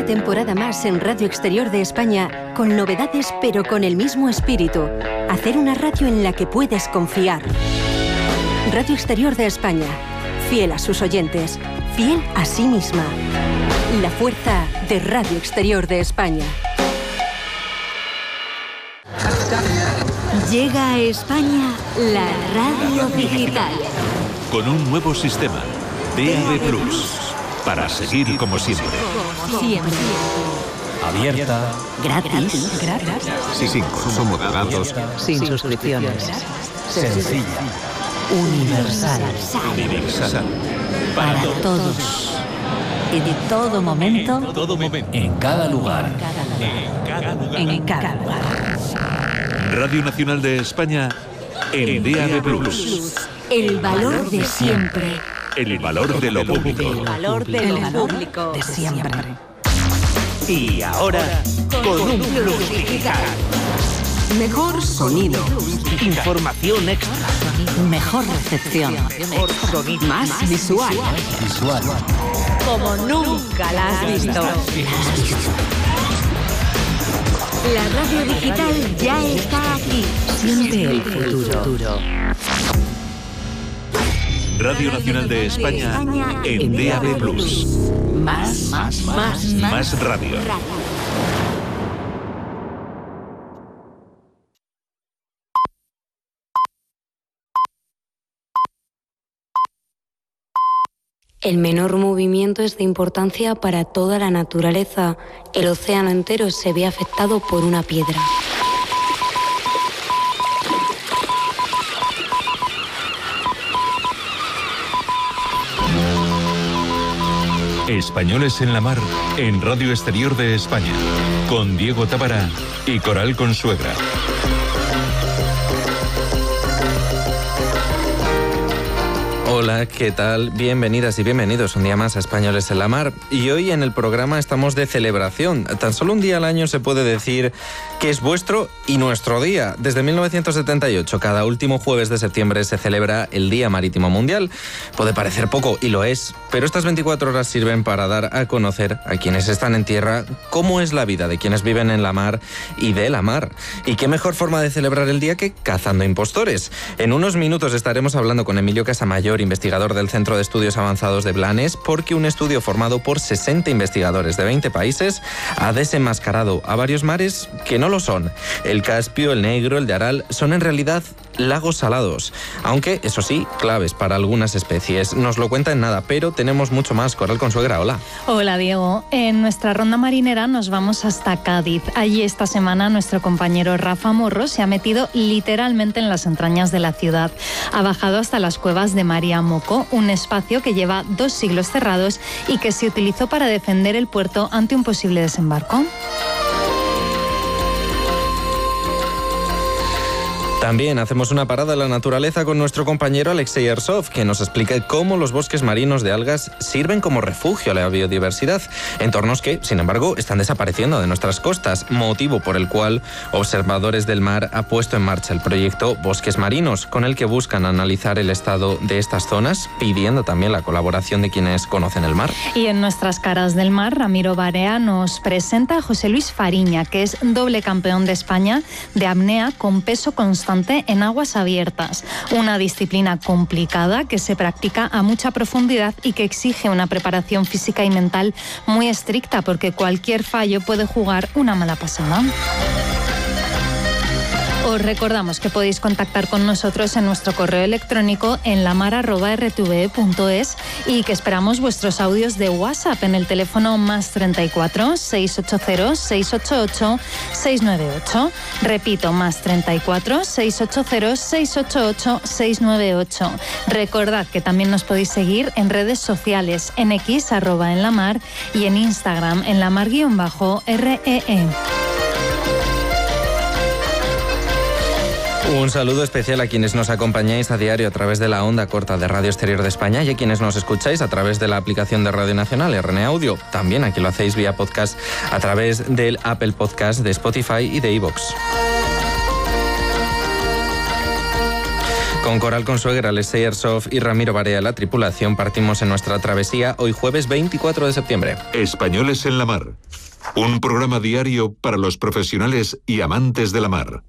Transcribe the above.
temporada más en Radio Exterior de España, con novedades pero con el mismo espíritu. Hacer una radio en la que puedes confiar. Radio Exterior de España, fiel a sus oyentes, fiel a sí misma. La fuerza de Radio Exterior de España. Llega a España la radio digital. Con un nuevo sistema, DAB+, para seguir como siempre. Abierta. Gratis. Sin consumo de datos. Sin suscripciones. Sencilla. Universal. Para todos. Y de todo momento. En cada lugar. En cada lugar. Radio Nacional de España en DAB+. El valor de siempre. El valor de lo público. El valor de lo público. De siempre. Y ahora, con un plus digital. Mejor sonido. Información extra. Mejor recepción. Mejor sonido. Más visual. Como nunca la has visto. La radio digital ya está aquí. Siempre el futuro. Radio Nacional de España en DAB+. Más radio. El menor movimiento es de importancia para toda la naturaleza. El océano entero se ve afectado por una piedra. Españoles en la mar en Radio Exterior de España, con Diego Tábara y Coral Consuegra. Hola, ¿qué tal? Bienvenidas y bienvenidos un día más a Españoles en la Mar. Y hoy en el programa estamos de celebración. Tan solo un día al año se puede decir que es vuestro y nuestro día. Desde 1978, cada último jueves de septiembre se celebra el Día Marítimo Mundial. Puede parecer poco, y lo es, pero estas 24 horas sirven para dar a conocer a quienes están en tierra cómo es la vida de quienes viven en la mar y de la mar. Y qué mejor forma de celebrar el día que cazando impostores. En unos minutos estaremos hablando con Emilio Casamayor, investigador del Centro de Estudios Avanzados de Blanes, porque un estudio formado por 60 investigadores de 20 países ha desenmascarado a varios mares que no lo son. El Caspio, el Negro, el de Aral son en realidad lagos salados, aunque, eso sí, claves para algunas especies. Nos lo cuenta en nada, pero tenemos mucho más. Coral Consuegra, hola. Hola, Diego. En nuestra ronda marinera nos vamos hasta Cádiz. Allí esta semana nuestro compañero Rafa Morro se ha metido literalmente en las entrañas de la ciudad. Ha bajado hasta las cuevas de María Moco, un espacio que lleva 2 siglos cerrados y que se utilizó para defender el puerto ante un posible desembarco. También hacemos una parada en la naturaleza con nuestro compañero Alexei Arsov, que nos explica cómo los bosques marinos de algas sirven como refugio a la biodiversidad, entornos que, sin embargo, están desapareciendo de nuestras costas, motivo por el cual Observadores del Mar ha puesto en marcha el proyecto Bosques Marinos, con el que buscan analizar el estado de estas zonas, pidiendo también la colaboración de quienes conocen el mar. Y en nuestras caras del mar, Ramiro Barea nos presenta a José Luis Fariña, que es doble campeón de España de apnea con peso constante en aguas abiertas, una disciplina complicada que se practica a mucha profundidad y que exige una preparación física y mental muy estricta, porque cualquier fallo puede jugar una mala pasada. Os recordamos que podéis contactar con nosotros en nuestro correo electrónico en lamar@rtve.es y que esperamos vuestros audios de WhatsApp en el teléfono +34 680 688 698. Repito, +34 680 688 698. Recordad que también nos podéis seguir en redes sociales, en X @enlamar y en Instagram en lamar_REE. Un saludo especial a quienes nos acompañáis a diario a través de la onda corta de Radio Exterior de España y a quienes nos escucháis a través de la aplicación de Radio Nacional, RN Audio. También aquí lo hacéis vía podcast a través del Apple Podcast, de Spotify y de iVoox. Con Coral Consuegra, Alexei Arsov y Ramiro Barea, la tripulación, partimos en nuestra travesía hoy jueves 24 de septiembre. Españoles en la mar. Un programa diario para los profesionales y amantes de la mar.